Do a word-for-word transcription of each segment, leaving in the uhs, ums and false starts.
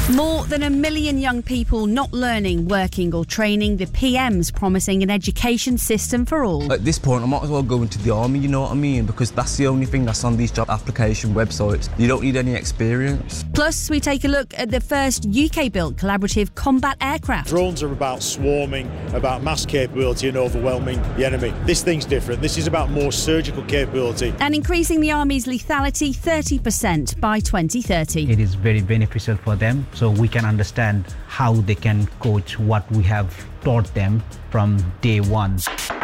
More than a million young people not learning, working or training. The P M's promising an education system for all. At this point, I might as well go into the army, you know what I mean? Because that's the only thing that's on these job application websites. You don't need any experience. Plus, we take a look at the first U K-built collaborative combat aircraft. Drones are about swarming, about mass capability and overwhelming the enemy. This thing's different. This is about more surgical capability. And increasing the Army's lethality thirty percent by twenty thirty. It is very beneficial for them, so we can understand how they can coach what we have taught them from day one.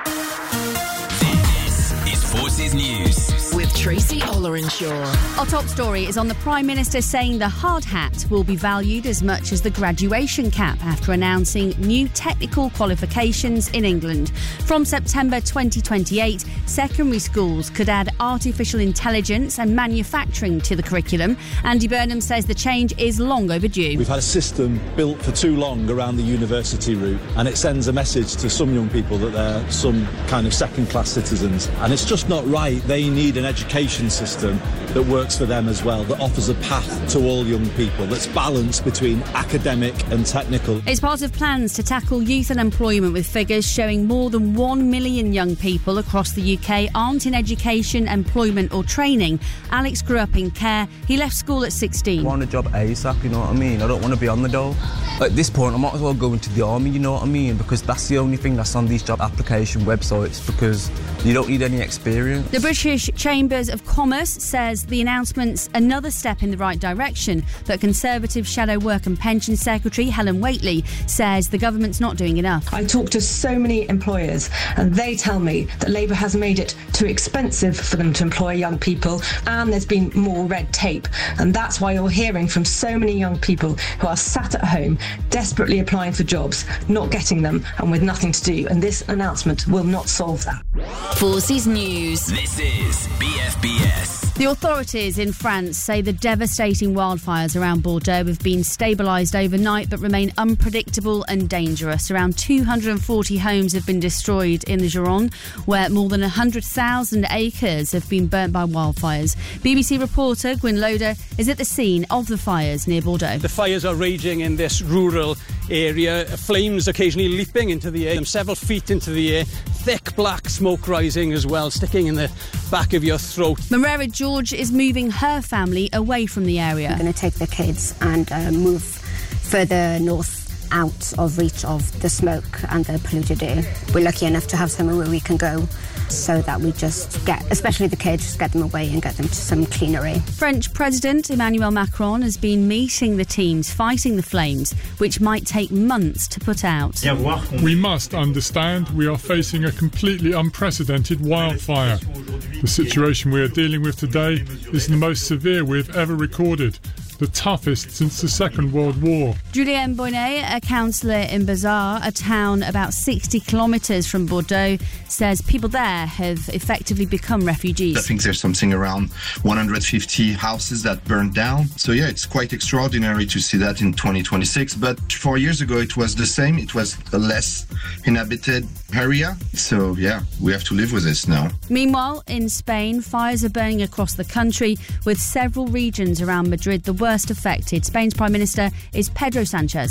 This is Forces News with Tracy Ollerenshaw. Our top story is on the Prime Minister saying the hard hat will be valued as much as the graduation cap after announcing new technical qualifications in England. From September twenty twenty-eight, secondary schools could add artificial intelligence and manufacturing to the curriculum. Andy Burnham says the change is long overdue. We've had a system built for too long around the university route, and it sends a message to some young people that they're some kind of second-class citizens, and it's just not right. They need an education system that works for them as well, that offers a path to all young people, that's balanced between academic and technical. It's part of plans to tackle youth unemployment, with figures showing more than one million young people across the U K aren't in education, employment or training. Alex grew up in care. He left school at sixteen. I want a job ASAP, you know what I mean? I don't want to be on the dole. At this point, I might as well go into the army, you know what I mean? Because that's the only thing that's on these job application websites, because you don't need any experience. The British Chambers of Commerce says the announcement's another step in the right direction, but Conservative Shadow Work and Pension Secretary Helen Whately says the government's not doing enough. I talk to so many employers and they tell me that Labour has made it too expensive for them to employ young people, and there's been more red tape, and that's why you're hearing from so many young people who are sat at home desperately applying for jobs, not getting them and with nothing to do, and this announcement will not solve that. Forces News. This is B F B S. The authorities in France say the devastating wildfires around Bordeaux have been stabilised overnight but remain unpredictable and dangerous. Around two hundred forty homes have been destroyed in the Gironde, where more than one hundred thousand acres have been burnt by wildfires. B B C reporter Gwyn Loader is at the scene of the fires near Bordeaux. The fires are raging in this rural area, flames occasionally leaping into the air, several feet into the air, thick black smoke rising as well, sticking in the back of your throat. Marera George is moving her family away from the area. I'm going to take the kids and uh, move further north, out of reach of the smoke and the polluted air. We're lucky enough to have somewhere where we can go, so that we just get, especially the kids, just get them away and get them to some cleaner air. French President Emmanuel Macron has been meeting the teams fighting the flames, which might take months to put out. We must understand we are facing a completely unprecedented wildfire. The situation we are dealing with today is the most severe we've ever recorded, the toughest since the Second World War. Julien Bonnet, a councillor in Bazar, a town about sixty kilometres from Bordeaux, says people there have effectively become refugees. I think there's something around one hundred fifty houses that burned down. So yeah, it's quite extraordinary to see that in twenty twenty-six. But four years ago it was the same. It was a less inhabited area. So yeah, we have to live with this now. Meanwhile, in Spain, fires are burning across the country, with several regions around Madrid the worst affected. Spain's Prime Minister is Pedro Sanchez.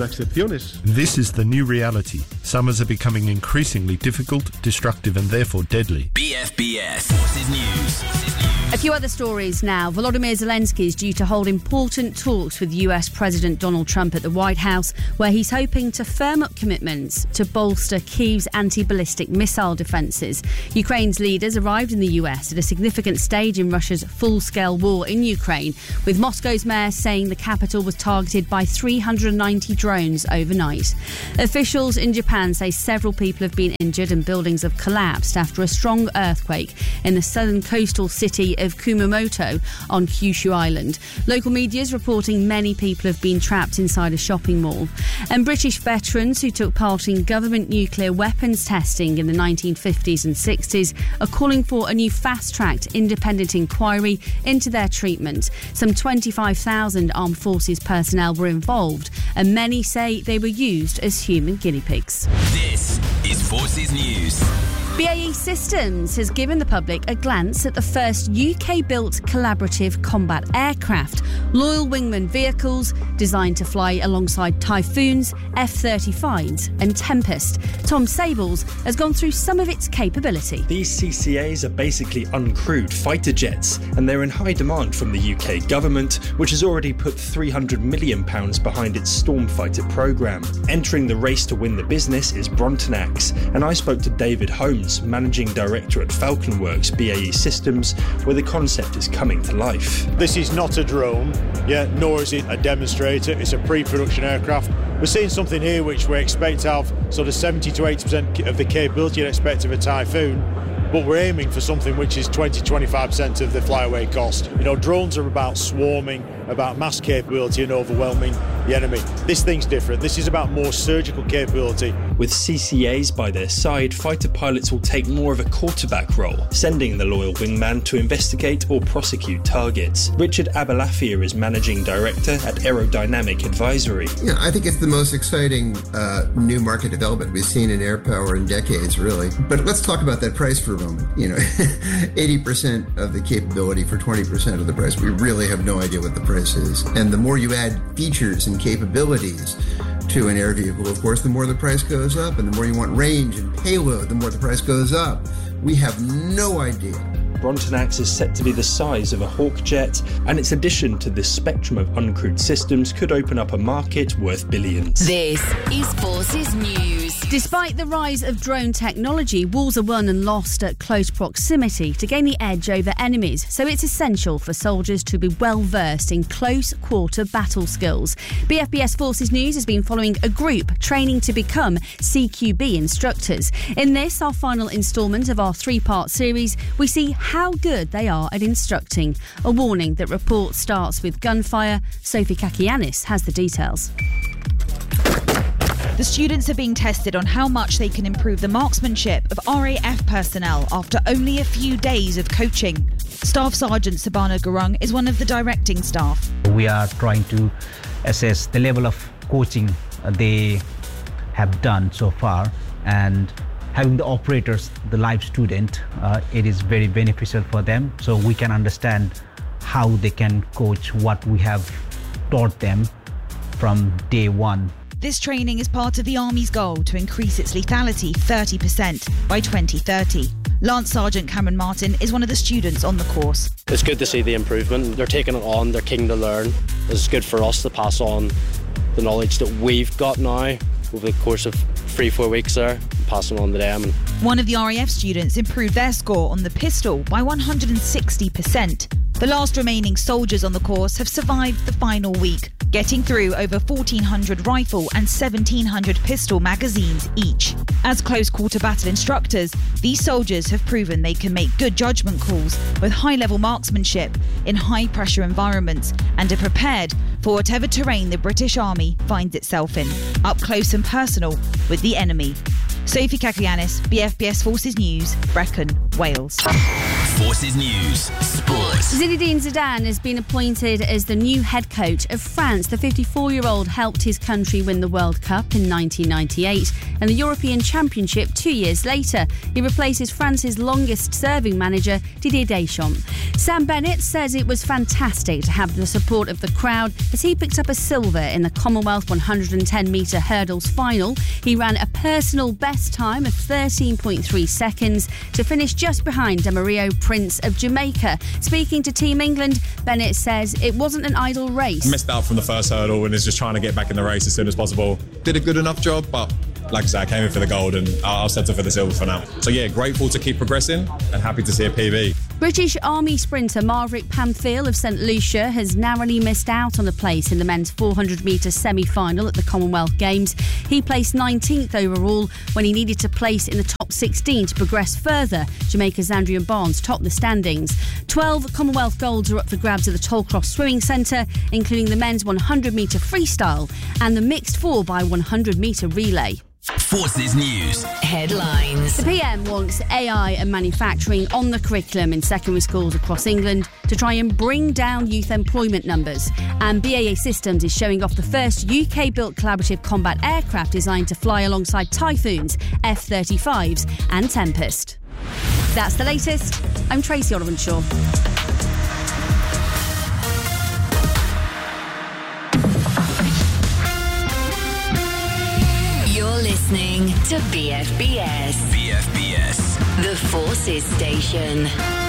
This is the new reality. Summers are becoming increasingly difficult, destructive and therefore deadly. B F B S Forces News. A few other stories now. Volodymyr Zelensky is due to hold important talks with U S President Donald Trump at the White House, where he's hoping to firm up commitments to bolster Kyiv's anti-ballistic missile defences. Ukraine's leaders arrived in the U S at a significant stage in Russia's full-scale war in Ukraine, with Moscow's mayor saying the capital was targeted by three hundred ninety drones overnight. Officials in Japan say several people have been injured and buildings have collapsed after a strong earthquake in the southern coastal city of Kumamoto on Kyushu Island. Local media is reporting many people have been trapped inside a shopping mall. And British veterans who took part in government nuclear weapons testing in the nineteen fifties and sixties are calling for a new fast-tracked independent inquiry into their treatment. Some twenty-five thousand armed forces personnel were involved, and many say they were used as human guinea pigs. This is Forces News. B A E Systems has given the public a glance at the first U K-built collaborative combat aircraft, Loyal Wingman vehicles designed to fly alongside Typhoons, F thirty-fives and Tempest. Tom Sables has gone through some of its capability. These C C As are basically uncrewed fighter jets, and they're in high demand from the U K government, which has already put three hundred million pounds behind its Stormfighter programme. Entering the race to win the business is Brontanax, and I spoke to David Holmes, Managing Director at FalconWorks B A E Systems, where the concept is coming to life. This is not a drone, yeah, nor is it a demonstrator, it's a pre-production aircraft. We're seeing something here which we expect to have sort of seventy to eighty percent of the capability you'd expect of a Typhoon, but we're aiming for something which is twenty to twenty-five percent of the flyaway cost. You know, drones are about swarming, about mass capability and overwhelming the enemy. This thing's different. This is about more surgical capability. With C C As by their side, fighter pilots will take more of a quarterback role, sending the Loyal Wingman to investigate or prosecute targets. Richard Abelafia is Managing Director at Aerodynamic Advisory. Yeah, I think it's the most exciting uh, new market development we've seen in air power in decades, really. But let's talk about that price for a moment. You know, eighty percent of the capability for twenty percent of the price. We really have no idea what the price is. And the more you add features and capabilities to an air vehicle, of course, the more the price goes up, and the more you want range and payload, the more the price goes up. We have no idea. Brontanax is set to be the size of a Hawk jet, and its addition to this spectrum of uncrewed systems could open up a market worth billions. This is Forces News. Despite the rise of drone technology, wars are won and lost at close proximity to gain the edge over enemies, so it's essential for soldiers to be well versed in close quarter battle skills. B F B S Forces News has been following a group training to become C Q B instructors. In this, our final instalment of our three-part series, we see how good they are at instructing. A warning that report starts with gunfire. Sophie Kakianis has the details. The students are being tested on how much they can improve the marksmanship of R A F personnel after only a few days of coaching. Staff Sergeant Sabana Gurung is one of the directing staff. We are trying to assess the level of coaching they have done so far, and having the operators, the live student, uh, it is very beneficial for them, so we can understand how they can coach what we have taught them from day one. This training is part of the Army's goal to increase its lethality thirty percent by twenty thirty. Lance Sergeant Cameron Martin is one of the students on the course. It's good to see the improvement. They're taking it on, they're keen to learn. It's good for us to pass on the knowledge that we've got now over the course of three, four weeks there, passing on to them. One of the R A F students improved their score on the pistol by one hundred sixty percent. The last remaining soldiers on the course have survived the final week, getting through over fourteen hundred rifle and seventeen hundred pistol magazines each. As close quarter battle instructors, these soldiers have proven they can make good judgment calls with high-level marksmanship in high-pressure environments and are prepared for whatever terrain the British Army finds itself in, up close and personal with the enemy. Sophie Kakianis, B F B S Forces News, Brecon, Wales. Forces News, Sports. Zinedine Zidane has been appointed as the new head coach of France. The fifty-four-year-old helped his country win the World Cup in nineteen ninety-eight and the European Championship two years later. He replaces France's longest-serving manager, Didier Deschamps. Sam Bennett says it was fantastic to have the support of the crowd as he picked up a silver in the Commonwealth one hundred ten metre hurdles final. He ran a personal best time of thirteen point three seconds to finish just behind Demario Prince of Jamaica. Speaking to Team England, Bennett says it wasn't an idle race. Missed out from the first hurdle and is just trying to get back in the race as soon as possible. Did a good enough job, but like I said, I came in for the gold and I'll settle for the silver for now. So yeah, grateful to keep progressing and happy to see a P B. British Army sprinter Marvick Pamphile of St Lucia has narrowly missed out on a place in the men's four hundred metre semi-final at the Commonwealth Games. He placed nineteenth overall when he needed to place in the top sixteen to progress further. Jamaica's Andrea Barnes topped the standings. twelve Commonwealth golds are up for grabs at the Tollcross Swimming Centre, including the men's one hundred metre freestyle and the mixed four by one hundred metre relay. Forces News headlines. The P M wants A I and manufacturing on the curriculum in secondary schools across England to try and bring down youth employment numbers. And B A E Systems is showing off the first U K-built collaborative combat aircraft designed to fly alongside Typhoons, F thirty-fives and Tempest. That's the latest. I'm Tracy Oliver-Shaw. You're listening to B F B S. B F B S. The Forces Station.